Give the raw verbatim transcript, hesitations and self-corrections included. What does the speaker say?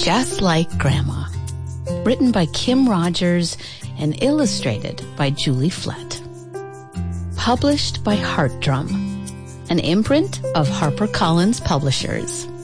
Just Like Grandma, written by Kim Rogers and illustrated by Julie Flett. Published by Heart Drum, an imprint of HarperCollins Publishers.